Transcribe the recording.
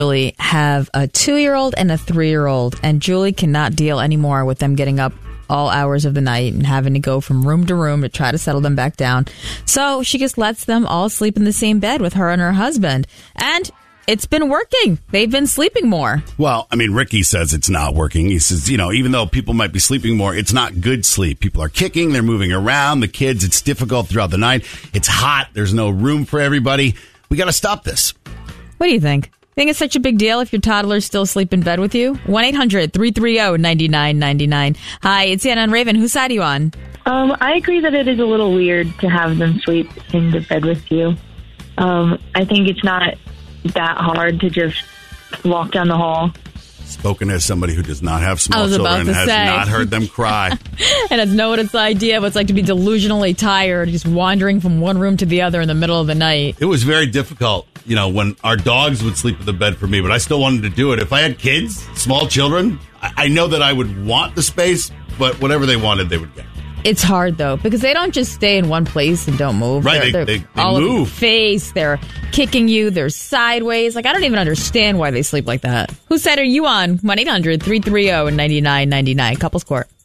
Julie have a 2-year-old and a 3-year-old, and Julie cannot deal anymore with them getting up all hours of the night and having to go from room to room to try to settle them back down. So she just lets them all sleep in the same bed with her and her husband. And it's been working. They've been sleeping more. Well, I mean, Ricky says it's not working. He says, even though people might be sleeping more, it's not good sleep. People are kicking. They're moving around. The kids, it's difficult throughout the night. It's hot. There's no room for everybody. We got to stop this. What do you think? Think it's such a big deal if your toddlers still sleep in bed with you? 1-800-330-9999. Hi, it's Anna and Raven. Whose side are you on? I agree that it is a little weird to have them sleep in the bed with you. I think it's not that hard to just walk down the hall. Spoken as somebody who does not have small children and has not heard them cry. And has no idea what it's like to be delusionally tired, just wandering from one room to the other in the middle of the night. It was very difficult, when our dogs would sleep in the bed for me, but I still wanted to do it. If I had kids, small children, I know that I would want the space, but whatever they wanted, they would get. It's hard, though, because they don't just stay in one place and don't move. Right, they all move. Over your face, they're kicking you, they're sideways. I don't even understand why they sleep like that. Whose side are you on? 1-800-330-9999. Couples Court.